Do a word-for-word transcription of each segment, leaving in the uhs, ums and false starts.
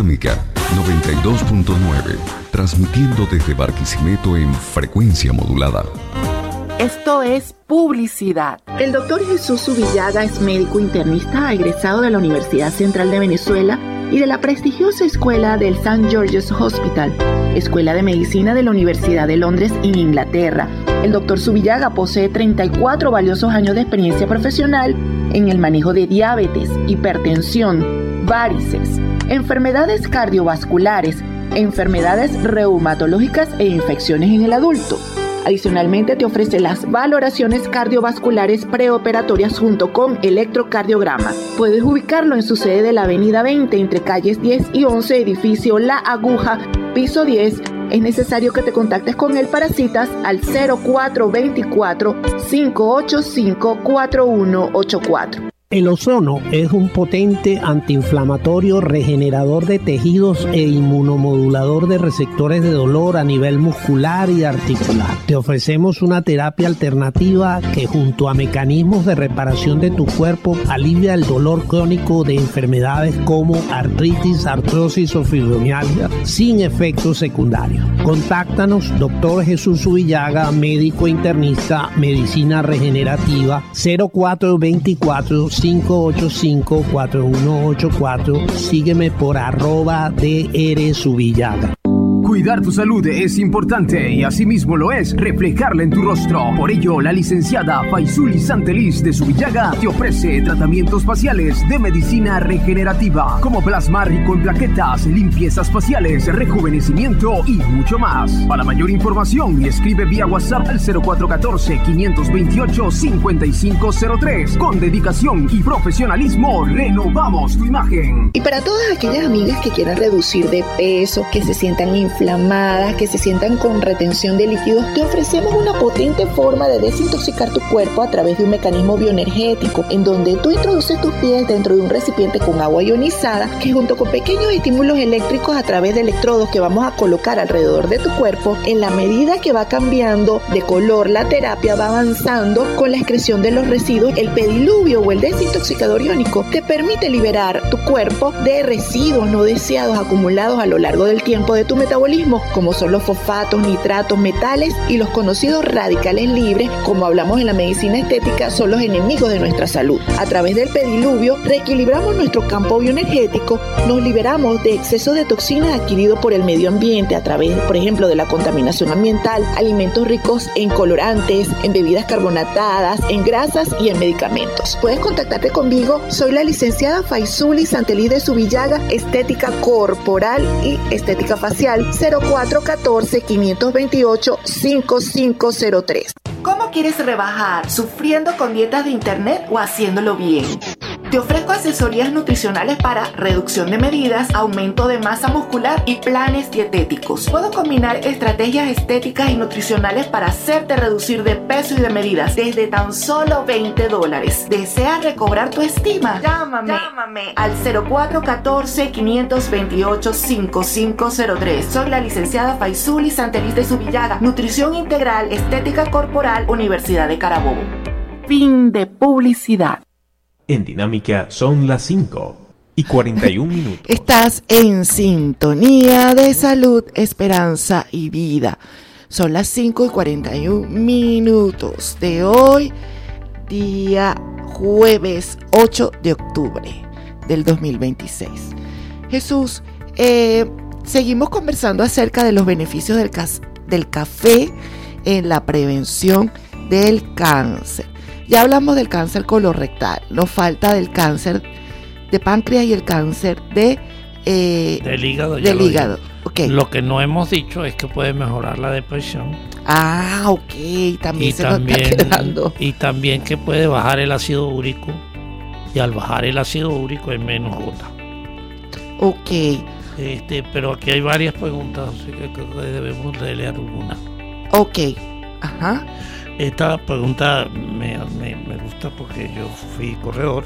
Dinámica noventa y dos punto nueve, transmitiendo desde Barquisimeto en frecuencia modulada. Esto es publicidad. El doctor Jesús Subillaga es médico internista egresado de la Universidad Central de Venezuela y de la prestigiosa escuela del Saint George's Hospital, Escuela de Medicina de la Universidad de Londres en Inglaterra. El doctor Subillaga posee treinta y cuatro valiosos años de experiencia profesional en el manejo de diabetes, hipertensión, varices, enfermedades cardiovasculares, enfermedades reumatológicas e infecciones en el adulto. Adicionalmente te ofrece las valoraciones cardiovasculares preoperatorias junto con electrocardiograma. Puedes ubicarlo en su sede de la avenida veinte entre calles diez y once, edificio La Aguja, piso diez. Es necesario que te contactes con él para citas al cero cuatro veinticuatro, cinco ocho cinco, cuatro uno ocho cuatro. El ozono es un potente antiinflamatorio, regenerador de tejidos e inmunomodulador de receptores de dolor a nivel muscular y articular. Te ofrecemos una terapia alternativa que, junto a mecanismos de reparación de tu cuerpo, alivia el dolor crónico de enfermedades como artritis, artrosis o fibromialgia sin efectos secundarios. Contáctanos, doctor Jesús Subillaga, médico internista, medicina regenerativa, cero cuatro veinticuatro, cinco ocho cinco, cuatro uno ocho cuatro. Sígueme por arroba dr Subillaga. Cuidar tu salud es importante y asimismo lo es reflejarla en tu rostro. Por ello, la licenciada Faisuli Santeliz de Subillaga te ofrece tratamientos faciales de medicina regenerativa como plasma rico en plaquetas, limpiezas faciales, rejuvenecimiento y mucho más. Para mayor información, escribe vía WhatsApp al cero cuatro uno cuatro, cinco dos ocho, cinco cinco cero tres. Con dedicación y profesionalismo, renovamos tu imagen. Y para todas aquellas amigas que quieran reducir de peso, que se sientan inflamadas, que se sientan con retención de líquidos, te ofrecemos una potente forma de desintoxicar tu cuerpo a través de un mecanismo bioenergético, en donde tú introduces tus pies dentro de un recipiente con agua ionizada, que junto con pequeños estímulos eléctricos a través de electrodos que vamos a colocar alrededor de tu cuerpo, en la medida que va cambiando de color la terapia, va avanzando con la excreción de los residuos. El pediluvio o el desintoxicador iónico te permite liberar tu cuerpo de residuos no deseados acumulados a lo largo del tiempo de tu metabolismo, como son los fosfatos, nitratos, metales y los conocidos radicales libres, como hablamos en la medicina estética, son los enemigos de nuestra salud. A través del pediluvio reequilibramos nuestro campo bioenergético, nos liberamos de exceso de toxinas adquiridos por el medio ambiente a través, por ejemplo, de la contaminación ambiental, alimentos ricos en colorantes, en bebidas carbonatadas, en grasas y en medicamentos. Puedes contactarte conmigo, soy la licenciada Faisuli Santeliz de Subillaga, estética corporal y estética facial, cero cuatro uno cuatro, cinco dos ocho, cinco cinco cero tres. ¿Cómo quieres rebajar? ¿Sufriendo con dietas de internet o haciéndolo bien? Te ofrezco asesorías nutricionales para reducción de medidas, aumento de masa muscular y planes dietéticos. Puedo combinar estrategias estéticas y nutricionales para hacerte reducir de peso y de medidas desde tan solo veinte dólares. ¿Deseas recobrar tu estima? Llámame, Llámame al cero cuatro uno cuatro, cinco dos ocho, cinco cinco cero tres. Soy la licenciada Faisuli Santeliz de Subillaga, Nutrición Integral, Estética Corporal, Universidad de Carabobo. Fin de publicidad. En Dinámica son las cinco y cuarenta y un minutos. Estás en sintonía de salud, esperanza y vida. Son las cinco y cuarenta y un minutos de hoy, día jueves ocho de octubre del dos mil veintiséis. Jesús, eh, seguimos conversando acerca de los beneficios del, cas- del café en la prevención del cáncer. Ya hablamos del cáncer colorectal, nos falta del cáncer de páncreas y el cáncer de eh, del hígado. Del hígado. Okay. Lo que no hemos dicho es que puede mejorar la depresión. Ah, ok, también y se también, nos está quedando. Y también que puede bajar el ácido úrico, y al bajar el ácido úrico hay menos gota. Ok. Este, pero aquí hay varias preguntas, así que creo que debemos de leer una. Ok, ajá. Esta pregunta me, me, me gusta porque yo fui corredor.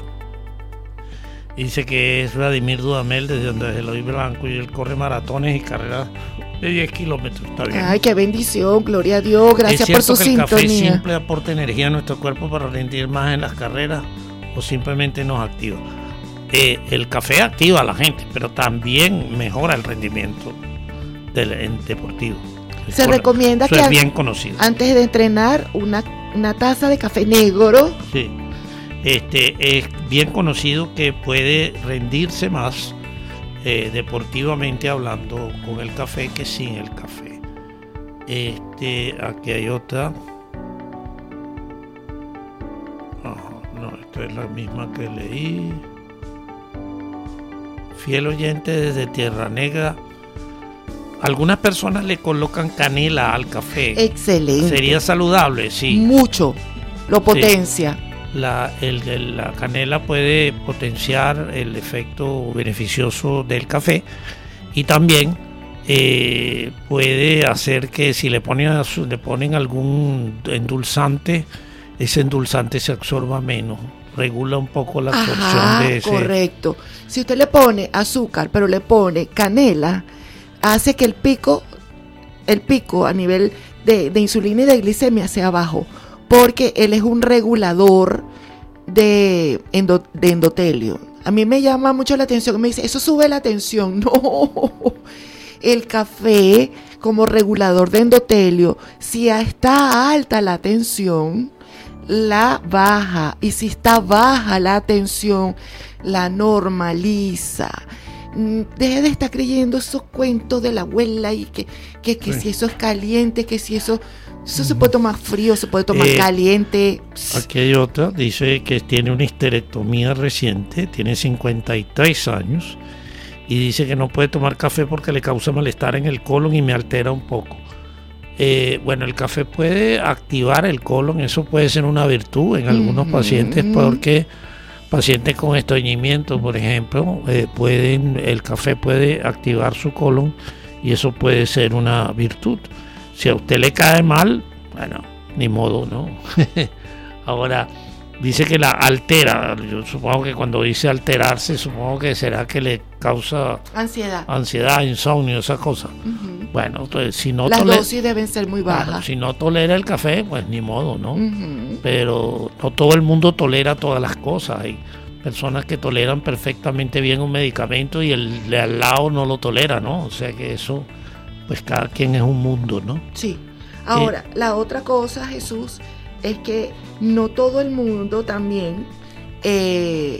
Dice que es Vladimir Dudamel, desde donde Eloy Blanco, y él corre maratones y carreras de diez kilómetros. Está bien. Ay, qué bendición, gloria a Dios, gracias por su ¿Es cierto que sintonía? el café simple aporta energía a nuestro cuerpo para rendir más en las carreras o simplemente nos activa? eh, el café activa a la gente, pero también mejora el rendimiento del en deportivo. Se Con- recomienda eso que es an- bien conocido. antes de entrenar una, una taza de café negro. Sí. Este, es bien conocido que puede rendirse más eh, deportivamente hablando con el café que sin el café. Este, aquí hay otra. Ajá, no, esta es la misma que leí. Fiel oyente desde Tierra Negra. Algunas personas le colocan canela al café. Excelente. Sería saludable, sí. Mucho. Lo potencia. La, el, el- la canela puede potenciar el efecto beneficioso del café y también eh, puede hacer que si le ponen, a su- le ponen algún endulzante, ese endulzante se absorba menos, regula un poco la absorción Ajá, de ese. correcto. Si usted le pone azúcar, pero le pone canela, hace que el pico, el pico a nivel de, de insulina y de glicemia sea bajo, porque él es un regulador de, endo- de endotelio. A mí me llama mucho la atención, me dice, eso sube la tensión. No, el café como regulador de endotelio, si está alta la tensión, la baja, y si está baja la tensión, la normaliza. Mm, Deje de estar creyendo esos cuentos de la abuela y que, que, que Sí. si eso es caliente, que si eso, eso se puede tomar frío, se puede tomar Eh, caliente. Aquí hay otra, dice que tiene una histerectomía reciente, tiene cincuenta y tres años y dice que no puede tomar café porque le causa malestar en el colon y me altera un poco. Eh, bueno, el café puede activar el colon, eso puede ser una virtud en algunos Ujú. pacientes porque pacientes con estreñimiento, por ejemplo, eh, pueden, el café puede activar su colon y eso puede ser una virtud. Si a usted le cae mal, bueno, ni modo, ¿no? Ahora, dice que la altera, yo supongo que cuando dice alterarse, supongo que será que le causa Ansiedad. ansiedad, insomnio, esas cosas. Ujú. Bueno, entonces, si no Las tolera, dosis deben ser muy claro, bajas. si no tolera el café, pues ni modo, ¿no? Ujú. Pero no todo el mundo tolera todas las cosas. Hay personas que toleran perfectamente bien un medicamento y el de al lado no lo tolera, ¿no? O sea que eso, pues cada quien es un mundo, ¿no? Sí. Ahora, la otra cosa, Jesús, es que no todo el mundo también, eh,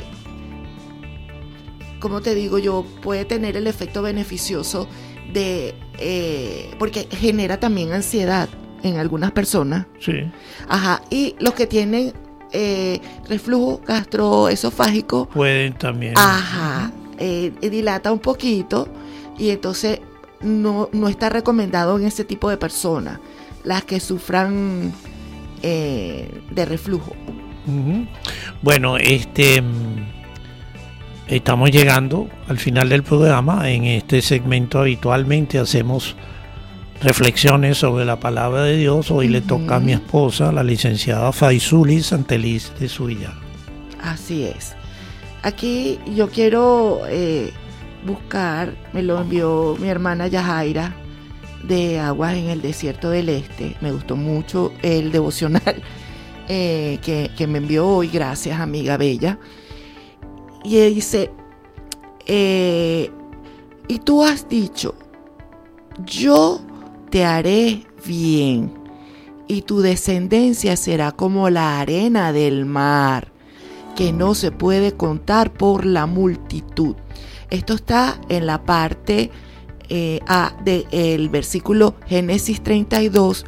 como te digo yo, puede tener el efecto beneficioso de, eh, porque genera también ansiedad en algunas personas. Sí. Ajá. Y los que tienen eh, reflujo gastroesofágico, Pueden también. ajá, eh, dilata un poquito y entonces no, no está recomendado en ese tipo de personas, las que sufran eh, de reflujo. Ujú. Bueno, este mm, estamos llegando al final del programa. En este segmento habitualmente hacemos reflexiones sobre la palabra de Dios. Hoy le toca a mi esposa, la licenciada Faisuli Santeliz de Suilla. Así es. Aquí yo quiero eh, buscar, me lo envió mi hermana Yajaira, de Aguas en el Desierto del Este. Me gustó mucho el devocional eh, que, que me envió hoy. Gracias, amiga bella. Y él dice, eh, y tú has dicho, yo te haré bien, y tu descendencia será como la arena del mar, que no se puede contar por la multitud. Esto está en la parte eh, A del versículo Génesis treinta y dos,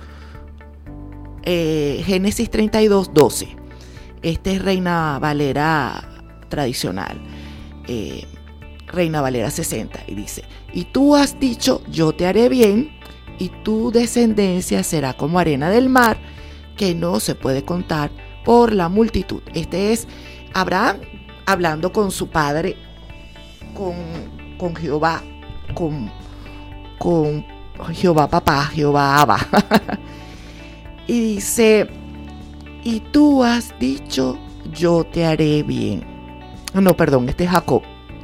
eh, Génesis treinta y dos, doce. Este es Reina Valera tradicional, eh, Reina Valera sesenta, y dice, y tú has dicho, yo te haré bien, y tu descendencia será como arena del mar, que no se puede contar por la multitud. Este es Abraham hablando con su padre, con, con Jehová, con, con Jehová papá, Jehová Abba. Y dice, y tú has dicho, yo te haré bien. No, perdón, este es Jacob.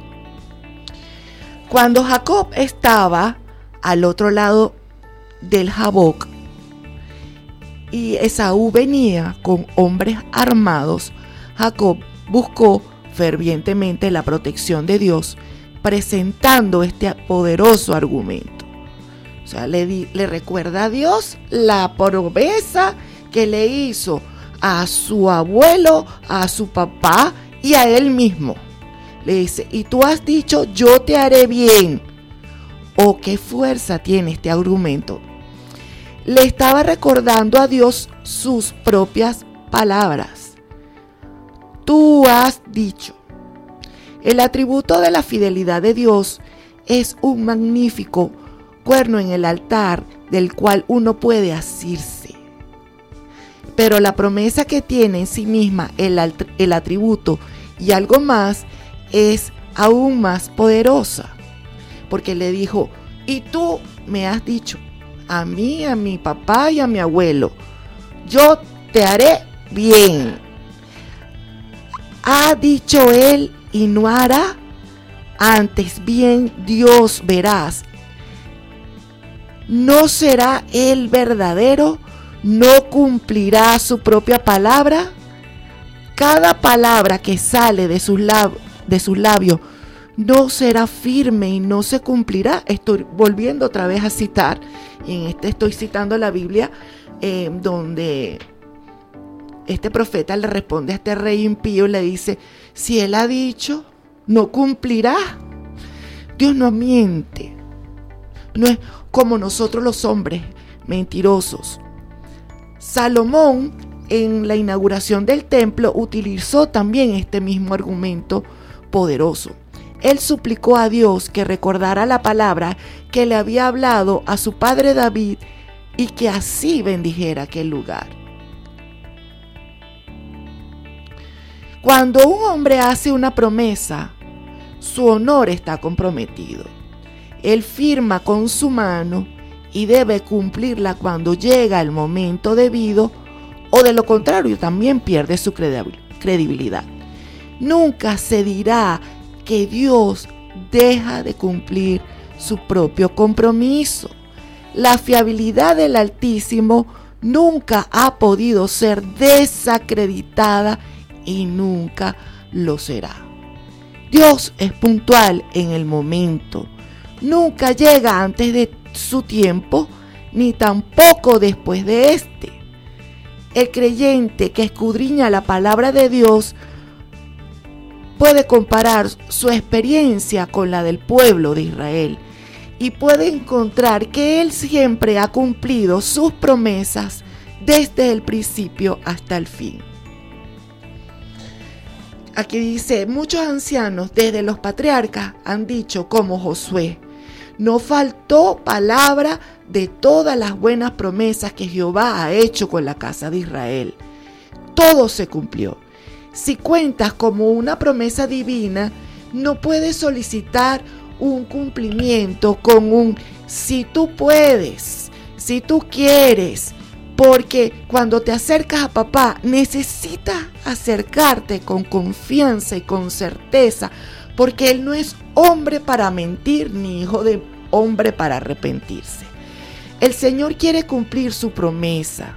Cuando Jacob estaba al otro lado del Jaboc y Esaú venía con hombres armados, Jacob buscó fervientemente la protección de Dios, presentando este poderoso argumento. O sea, le, di, le recuerda a Dios la promesa que le hizo a su abuelo, a su papá y a él mismo. Le dice, y tú has dicho, yo te haré bien. Oh, qué fuerza tiene este argumento. Le estaba recordando a Dios sus propias palabras. Tú has dicho. El atributo de la fidelidad de Dios es un magnífico cuerno en el altar del cual uno puede asirse. Pero la promesa que tiene en sí misma el, el atributo y algo más es aún más poderosa. Porque le dijo, y tú me has dicho, a mí, a mi papá y a mi abuelo, yo te haré bien. Ha dicho él y no hará, antes bien Dios verás. ¿No será él verdadero? ¿No cumplirá su propia palabra? Cada palabra que sale de sus, lab- de sus labios no será firme y no se cumplirá. Estoy volviendo otra vez a citar, y en este estoy citando la Biblia, eh, donde este profeta le responde a este rey impío y le dice, si él ha dicho, no cumplirá. Dios no miente. No es como nosotros los hombres mentirosos. Salomón, en la inauguración del templo, utilizó también este mismo argumento poderoso. Él suplicó a Dios que recordara la palabra que le había hablado a su padre David y que así bendijera aquel lugar. Cuando un hombre hace una promesa, su honor está comprometido. Él firma con su mano y debe cumplirla cuando llega el momento debido, o de lo contrario también pierde su credibilidad. Nunca se dirá que Dios deja de cumplir su propio compromiso. La fiabilidad del Altísimo nunca ha podido ser desacreditada y nunca lo será. Dios es puntual en el momento. Nunca llega antes de su tiempo, ni tampoco después de este. El creyente que escudriña la palabra de Dios puede comparar su experiencia con la del pueblo de Israel y puede encontrar que Él siempre ha cumplido sus promesas desde el principio hasta el fin. Aquí dice, muchos ancianos desde los patriarcas han dicho como Josué, no faltó palabra de todas las buenas promesas que Jehová ha hecho con la casa de Israel. Todo se cumplió. Si cuentas como una promesa divina, no puedes solicitar un cumplimiento con un si tú puedes, si tú quieres, porque cuando te acercas a papá necesitas acercarte con confianza y con certeza, porque él no es hombre para mentir ni hijo de hombre para arrepentirse. El Señor quiere cumplir su promesa.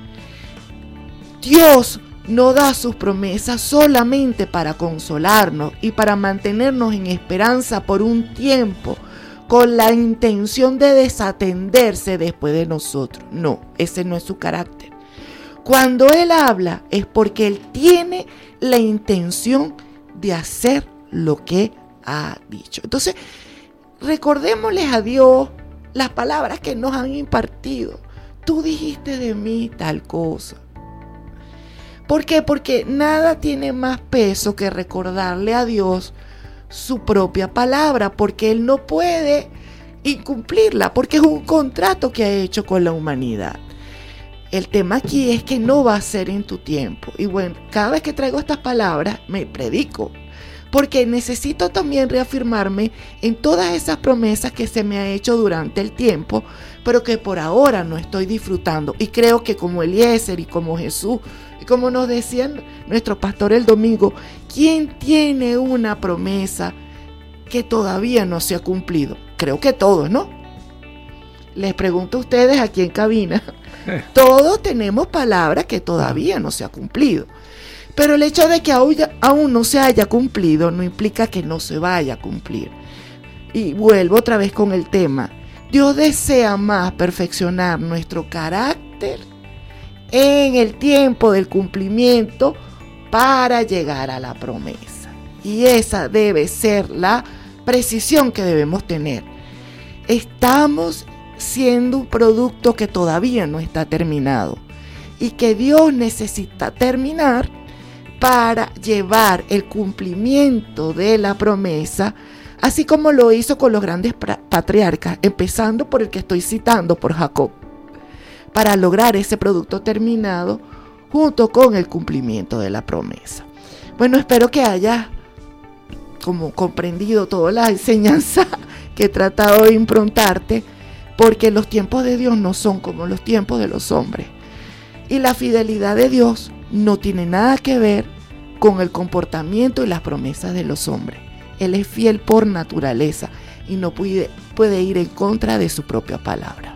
Dios no da sus promesas solamente para consolarnos y para mantenernos en esperanza por un tiempo, con la intención de desatenderse después de nosotros. No, ese no es su carácter. Cuando Él habla es porque Él tiene la intención de hacer lo que ha dicho. Entonces, recordémosles a Dios las palabras que nos han impartido. Tú dijiste de mí tal cosa. ¿Por qué? Porque nada tiene más peso que recordarle a Dios su propia palabra, porque Él no puede incumplirla, porque es un contrato que ha hecho con la humanidad. El tema aquí es que no va a ser en tu tiempo. Y bueno, cada vez que traigo estas palabras, me predico, porque necesito también reafirmarme en todas esas promesas que se me ha hecho durante el tiempo, pero que por ahora no estoy disfrutando. Y creo que como Eliezer y como Jesús, y como nos decían nuestro pastor el domingo, ¿quién tiene una promesa que todavía no se ha cumplido? Creo que todos, ¿no? Les pregunto a ustedes aquí en cabina, todos tenemos palabras que todavía no se ha cumplido. Pero el hecho de que aún no se haya cumplido, no implica que no se vaya a cumplir. Y vuelvo otra vez con el tema. Dios desea más perfeccionar nuestro carácter en el tiempo del cumplimiento para llegar a la promesa. Y esa debe ser la precisión que debemos tener. Estamos siendo un producto que todavía no está terminado y que Dios necesita terminar para llevar el cumplimiento de la promesa, así como lo hizo con los grandes patriarcas, empezando por el que estoy citando, por Jacob, para lograr ese producto terminado junto con el cumplimiento de la promesa. Bueno, espero que hayas como comprendido toda la enseñanza que he tratado de improntarte, porque los tiempos de Dios no son como los tiempos de los hombres. Y la fidelidad de Dios no tiene nada que ver con el comportamiento y las promesas de los hombres. Él es fiel por naturaleza y no puede, puede ir en contra de su propia palabra.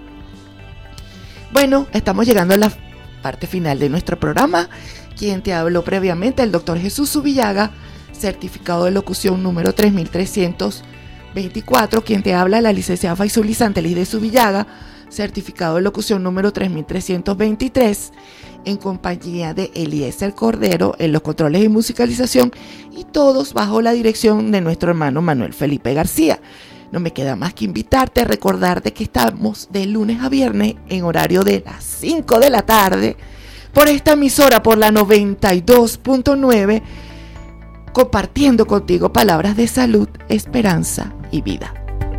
Bueno, estamos llegando a la parte final de nuestro programa. Quien te habló previamente, el doctor Jesús Zubillaga, certificado de locución número tres mil trescientos veinticuatro. Quien te habla, la licenciada Faisuli Santeliz de Zubillaga, certificado de locución número tres mil trescientos veintitrés, en compañía de Eliezer Cordero en los controles y musicalización, y todos bajo la dirección de nuestro hermano Manuel Felipe García. No me queda más que invitarte a recordarte que estamos de lunes a viernes en horario de las cinco de la tarde por esta emisora, por la noventa y dos punto nueve, compartiendo contigo palabras de salud, esperanza y vida.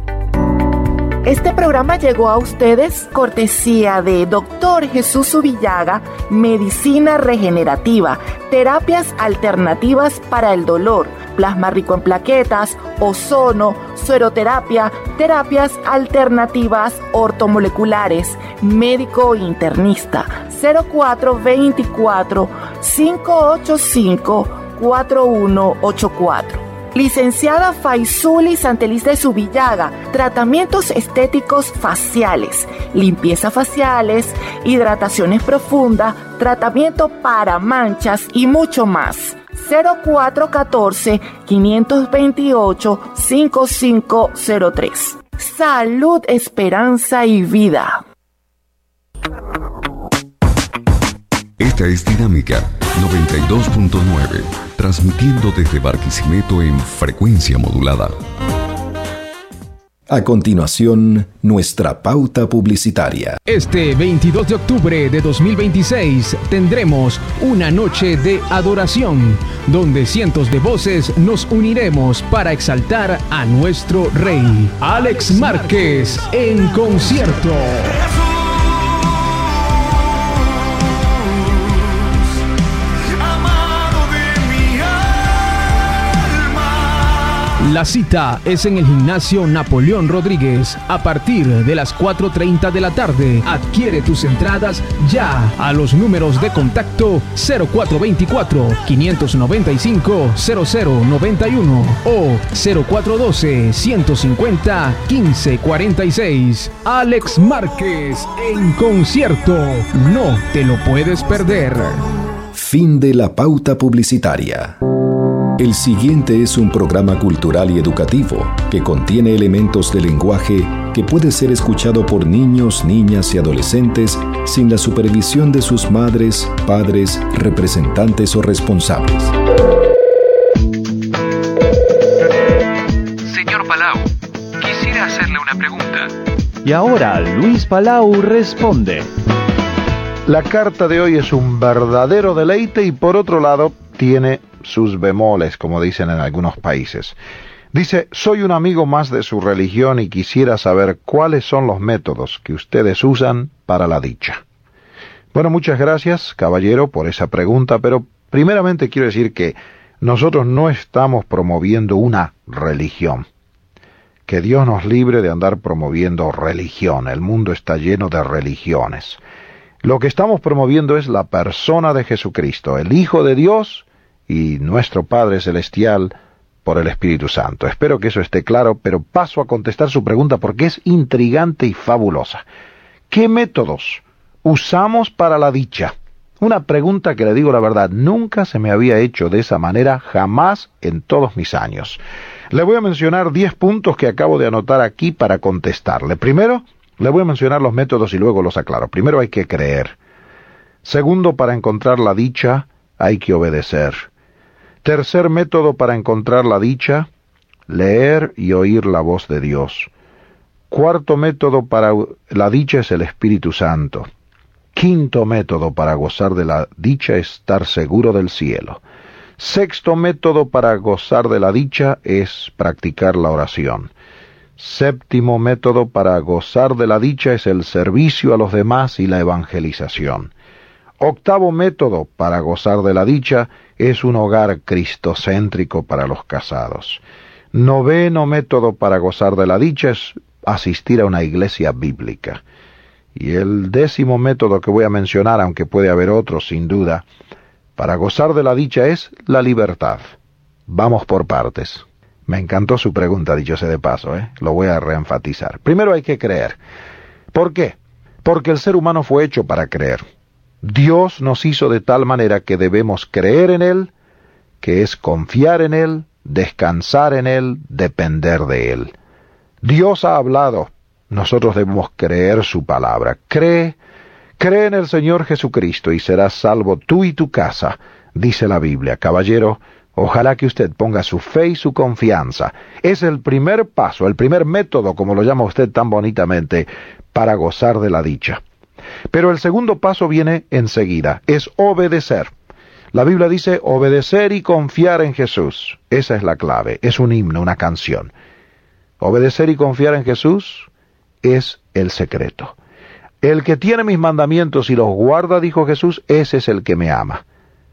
Este programa llegó a ustedes cortesía de doctor Jesús Zubillaga, Medicina Regenerativa, Terapias Alternativas para el Dolor, Plasma Rico en Plaquetas, Ozono, Sueroterapia, Terapias Alternativas Ortomoleculares, Médico Internista, cero cuatro veinticuatro, cinco ochenta y cinco, cuatro uno ochenta y cuatro. Licenciada Faisuli Santeliz de Zubillaga, tratamientos estéticos faciales, limpieza faciales, hidrataciones profundas, tratamiento para manchas y mucho más. cero cuatro uno cuatro, cinco dos ocho, cinco cinco cero tres. Salud, esperanza y vida. Esta es Dinámica noventa y dos punto nueve, transmitiendo desde Barquisimeto en frecuencia modulada. A continuación, nuestra pauta publicitaria. Este veintidós de octubre de dos mil veintiséis tendremos una noche de adoración, donde cientos de voces nos uniremos para exaltar a nuestro Rey, Alex Márquez, en concierto. La cita es en el gimnasio Napoleón Rodríguez a partir de las cuatro treinta de la tarde. Adquiere tus entradas ya a los números de contacto cero cuatro veinticuatro, quinientos noventa y cinco, cero cero noventa y uno o cero cuatro doce, ciento cincuenta, quince cuarenta y seis. Alex Márquez en concierto. No te lo puedes perder. Fin de la pauta publicitaria. El siguiente es un programa cultural y educativo que contiene elementos de lenguaje que puede ser escuchado por niños, niñas y adolescentes sin la supervisión de sus madres, padres, representantes o responsables. Señor Palau, quisiera hacerle una pregunta. Y ahora Luis Palau responde. La carta de hoy es un verdadero deleite y por otro lado tiene sus bemoles, como dicen en algunos países. Dice: soy un amigo más de su religión y quisiera saber cuáles son los métodos que ustedes usan para la dicha. Bueno, muchas gracias, caballero, por esa pregunta, pero primeramente quiero decir que nosotros no estamos promoviendo una religión. Que Dios nos libre de andar promoviendo religión. El mundo está lleno de religiones. Lo que estamos promoviendo es la persona de Jesucristo, el Hijo de Dios y nuestro Padre Celestial por el Espíritu Santo. Espero que eso esté claro, pero paso a contestar su pregunta porque es intrigante y fabulosa. ¿Qué métodos usamos para la dicha? Una pregunta que le digo la verdad, nunca se me había hecho de esa manera, jamás en todos mis años. Le voy a mencionar diez puntos que acabo de anotar aquí para contestarle. Primero, le voy a mencionar los métodos y luego los aclaro. Primero, hay que creer. Segundo, para encontrar la dicha, hay que obedecer. Tercer método para encontrar la dicha, leer y oír la voz de Dios. Cuarto método para la dicha es el Espíritu Santo. Quinto método para gozar de la dicha es estar seguro del cielo. Sexto método para gozar de la dicha es practicar la oración. Séptimo método para gozar de la dicha es el servicio a los demás y la evangelización. Octavo método para gozar de la dicha es un hogar cristocéntrico para los casados. Noveno método para gozar de la dicha es asistir a una iglesia bíblica. Y el décimo método que voy a mencionar, aunque puede haber otros sin duda, para gozar de la dicha es la libertad. Vamos por partes. Me encantó su pregunta, dicho sea de paso, ¿eh? Lo voy a reenfatizar. Primero hay que creer. ¿Por qué? Porque el ser humano fue hecho para creer. Dios nos hizo de tal manera que debemos creer en Él, que es confiar en Él, descansar en Él, depender de Él. Dios ha hablado. Nosotros debemos creer su palabra. Cree, cree en el Señor Jesucristo y serás salvo tú y tu casa, dice la Biblia. Caballero, ojalá que usted ponga su fe y su confianza. Es el primer paso, el primer método, como lo llama usted tan bonitamente, para gozar de la dicha. Pero el segundo paso viene enseguida, es obedecer. La Biblia dice obedecer y confiar en Jesús. Esa es la clave, es un himno, una canción. Obedecer y confiar en Jesús es el secreto. El que tiene mis mandamientos y los guarda, dijo Jesús, ese es el que me ama.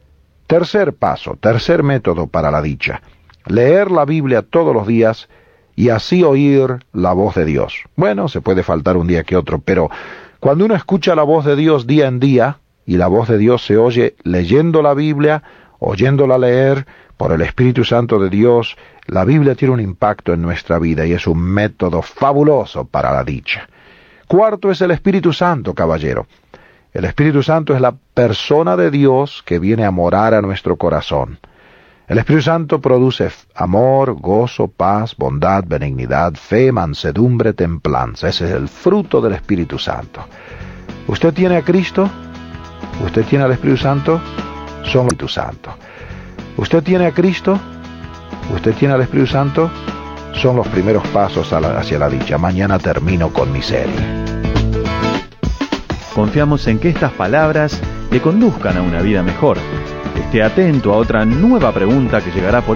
Tercer paso, tercer método para la dicha. Leer la Biblia todos los días y así oír la voz de Dios. Bueno, se puede faltar un día que otro, pero cuando uno escucha la voz de Dios día en día, y la voz de Dios se oye leyendo la Biblia, oyéndola leer por el Espíritu Santo de Dios, la Biblia tiene un impacto en nuestra vida y es un método fabuloso para la dicha. Cuarto es el Espíritu Santo, caballero. El Espíritu Santo es la persona de Dios que viene a morar a nuestro corazón. El Espíritu Santo produce amor, gozo, paz, bondad, benignidad, fe, mansedumbre, templanza. Ese es el fruto del Espíritu Santo. ¿Usted tiene a Cristo? ¿Usted tiene al Espíritu Santo? Son el Espíritu Santo. ¿Usted tiene a Cristo? ¿Usted tiene al Espíritu Santo? Son los primeros pasos a la, hacia la dicha. Mañana termino con mi serie. Confiamos en que estas palabras le conduzcan a una vida mejor. Esté atento a otra nueva pregunta que llegará por